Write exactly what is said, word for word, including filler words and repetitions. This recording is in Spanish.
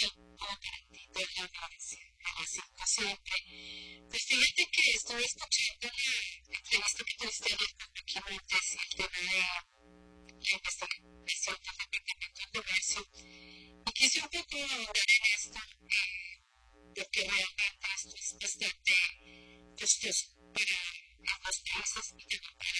yo como para entender la violencia en las cinco siempre. Pues fíjate que estoy escuchando la entrevista que tuviste ayer con Joaquín Montes y el tema de la investigación del Departamento de Comercio. Y quise un poco ahondar en esto, eh, porque realmente esto es bastante costoso para ambos países y también para